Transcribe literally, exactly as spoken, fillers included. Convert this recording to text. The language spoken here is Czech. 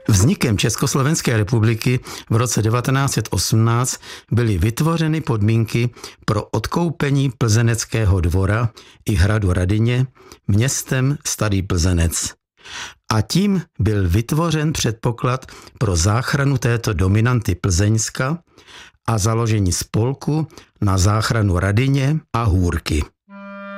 Vznikem Československé republiky v roce devatenáct set osmnáct byly vytvořeny podmínky pro odkoupení plzeneckého dvora i hradu Radyně městem Starý Plzenec. A tím byl vytvořen předpoklad pro záchranu této dominanty Plzeňska a založení spolku na záchranu Radyně a Hůrky.